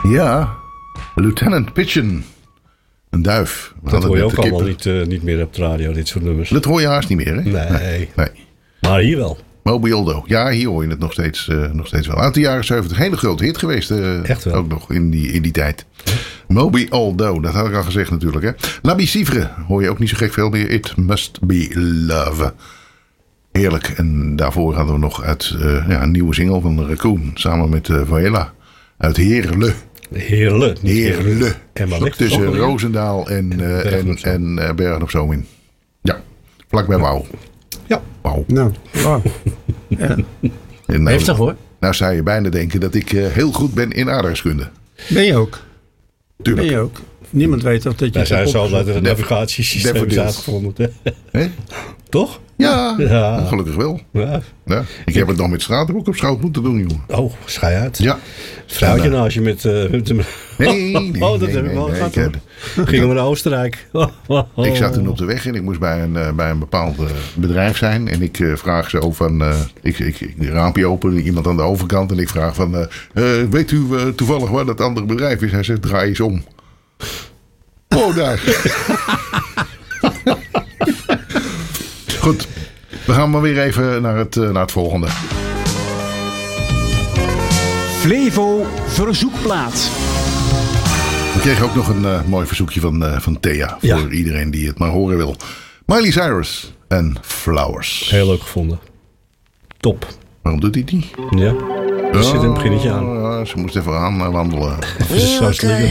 Ja, Lieutenant Pigeon. Een duif. Dat hoor je ook allemaal niet meer op de radio, dit soort nummers. Dat hoor je haast niet meer, hè? Nee. Nee. Maar hier wel. Moby Aldo. Ja, hier hoor je het nog steeds wel. Uit de jaren 70. Hele grote hit geweest. Echt wel. Ook nog in die tijd. Moby Aldo. Dat had ik al gezegd natuurlijk. Hè. La Bicivre. Hoor je ook niet zo gek veel meer. It Must Be Love. Heerlijk. En daarvoor hadden we nog uit een nieuwe single van de Raccoon. Samen met Viola. Uit Heerle. Heerle. En waar ligt tussen het Roosendaal en Bergen op Zoom in. Ja. Vlakbij Wouw. Ja. Wauw. Nou, wow. Ja. Heftig hoor. Nou zou je bijna denken dat ik heel goed ben in aardrijkskunde. Ben je ook? Tuurlijk. Ben je ook? Niemand weet dat je... Wij zijn zo uit het navigatiesysteem is uitgevonden. Hè? Toch? Ja, Ja. gelukkig wel. Ja. Ja. Ik heb het nog met straathoek op schoot moeten doen, jongen. Oh, schei uit. Ja. Vrouwtje nou als je met... Nee, dat heb ik wel gehad hoor. Gingen we naar Oostenrijk. Ik zat toen op de weg en ik moest bij een bepaald bedrijf zijn. En ik vraag zo van... ik raampje open, iemand aan de overkant. En ik vraag van... weet u toevallig waar dat andere bedrijf is? Hij zegt, draai eens om. Oh, daar. Goed. We gaan maar weer even naar het volgende. Flevo Verzoekplaat. We kregen ook nog een mooi verzoekje van Thea. Voor iedereen die het maar horen wil. Miley Cyrus en Flowers. Heel leuk gevonden. Top. Waarom doet hij die? Ja. Er zit een beginnetje aan. Ze moest even aan wandelen. Zo slikken.